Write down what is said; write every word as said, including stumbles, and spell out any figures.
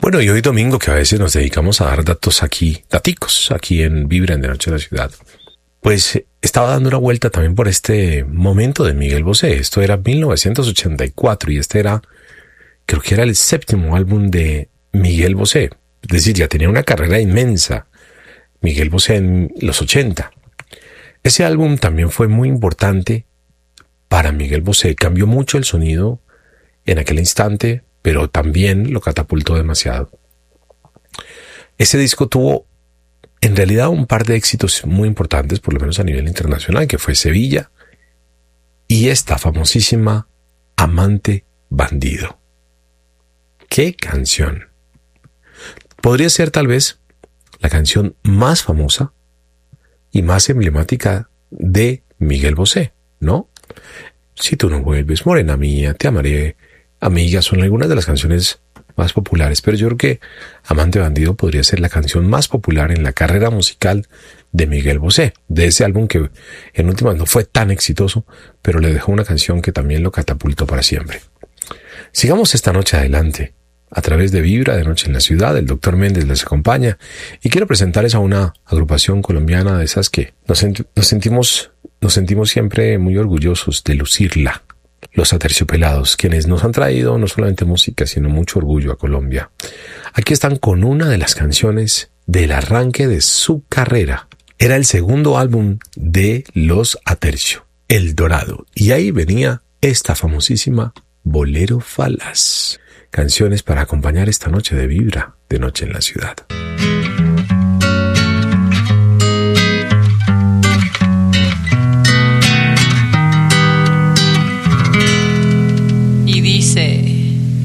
Bueno, y hoy domingo, que a veces nos dedicamos a dar datos aquí, daticos, aquí en Vibra en De Noche en la Ciudad, pues estaba dando una vuelta también por este momento de Miguel Bosé. Esto era mil novecientos ochenta y cuatro y este era, creo que era el séptimo álbum de Miguel Bosé. Es decir, ya tenía una carrera inmensa Miguel Bosé en los ochenta. Ese álbum también fue muy importante para Miguel Bosé. Cambió mucho el sonido en aquel instante, pero también lo catapultó demasiado. Ese disco tuvo en realidad un par de éxitos muy importantes, por lo menos a nivel internacional, que fue Sevilla y esta famosísima Amante Bandido. ¡Qué canción! Podría ser tal vez la canción más famosa y más emblemática de Miguel Bosé, ¿no? Si tú no vuelves, morena mía, te amaré, amiga, son algunas de las canciones más populares, pero yo creo que Amante Bandido podría ser la canción más popular en la carrera musical de Miguel Bosé, de ese álbum que en últimas no fue tan exitoso, pero le dejó una canción que también lo catapultó para siempre. Sigamos esta noche adelante. A través de Vibra de Noche en la Ciudad, el doctor Méndez les acompaña y quiero presentarles a una agrupación colombiana de esas que nos, sent- nos sentimos nos sentimos siempre muy orgullosos de lucirla. Los Aterciopelados, quienes nos han traído no solamente música, sino mucho orgullo a Colombia. Aquí están con una de las canciones del arranque de su carrera. Era el segundo álbum de Los Atercio, El Dorado, y ahí venía esta famosísima Bolero Falaz. Canciones para acompañar esta noche de Vibra de Noche en la Ciudad.